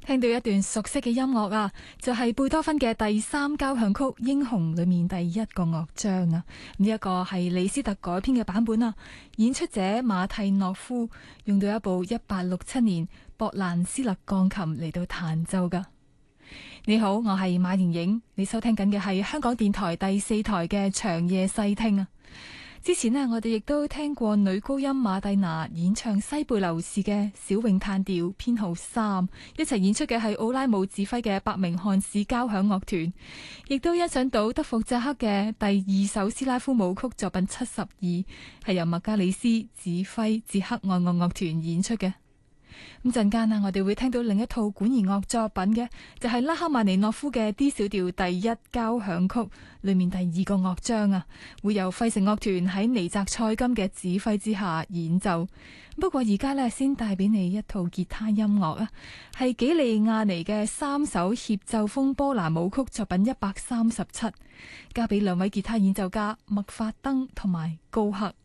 聽到一段熟悉嘅音樂啊，就係貝多芬嘅第三交響曲《英雄》裏面第一個樂章啊。呢一個係李斯特改編嘅版本啊，演出者馬蒂諾夫用到一部1867年博蘭斯勒鋼琴嚟到彈奏噶。你好，我係馬瑩瑩，你收聽緊嘅係香港電台第4台嘅長夜細聽啊。之前呢，我哋亦都聽過女高音馬蒂娜演唱西貝流士嘅小詠嘆調編號3，一齊演出嘅係奧拉姆指揮嘅伯明翰市交響樂團，亦都欣賞到德弗扎克嘅第2首斯拉夫舞曲作品72，係由麥加里斯指揮捷克愛樂樂團演出嘅。咁陣間啊，我哋會聽到另一套管弦樂作品嘅，就係拉赫曼尼諾夫嘅 D 小調第1交響曲裏面第2個樂章啊，會由費城樂團喺尼澤塞金嘅指揮之下演奏。不過而家呢，先帶俾你一套吉他音樂啊，係幾利亞尼嘅3首協奏風波蘭舞曲作品137，交俾2位吉他演奏家麥法登同埋高克。